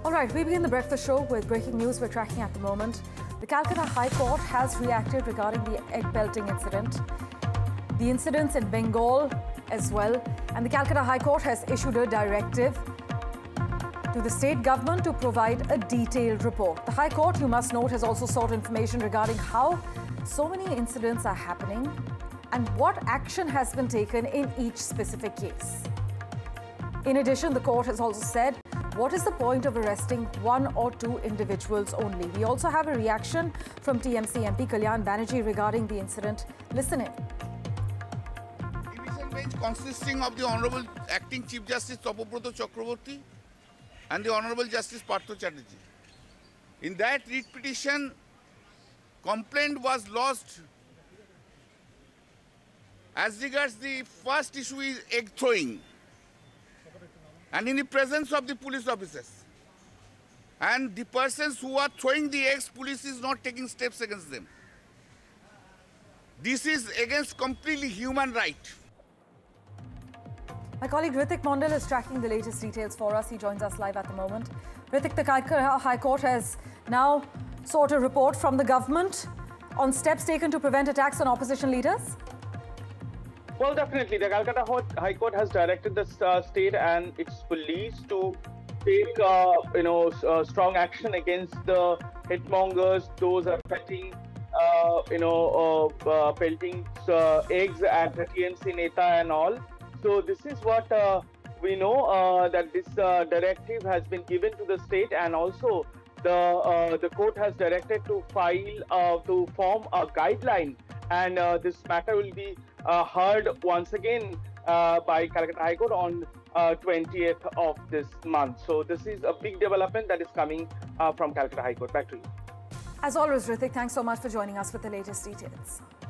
All right, we begin the breakfast show with breaking news we're tracking at the moment. The Calcutta High Court has reacted regarding the egg pelting incident, the incidents in Bengal as well, and the Calcutta High Court has issued a directive to the state government to provide a detailed report. The High Court, you must note, has also sought information regarding how so many incidents are happening and what action has been taken in each specific case. In addition, the court has also said, what is the point of arresting one or two individuals only? We also have a reaction from TMC MP Kalyan Banerjee regarding the incident. Listen in. Division bench consisting of the Honorable Acting Chief Justice Tapobrata Chakraborty and the Honorable Justice Partho Chatterjee. In that writ petition, complaint was lodged as regards the first issue is egg throwing, and in the presence of the police officers. And the persons who are throwing the eggs, police is not taking steps against them. This is against completely human right. My colleague Ritik Mondal is tracking the latest details for us. He joins us live at the moment. Ritik, the Calcutta High Court has now sought a report from the government on steps taken to prevent attacks on opposition leaders. Well, definitely. The Calcutta High Court has directed the state and its police to take, strong action against the hitmongers, those are pelting, pelting eggs at the TMC Neta and all. So this is what we know, that this directive has been given to the state, and also the court has directed to form a guideline, and this matter will be heard once again by Calcutta High Court on 20th of this month. So this is a big development that is coming from Calcutta High Court. Back to you. As always, Ritik, thanks so much for joining us with the latest details.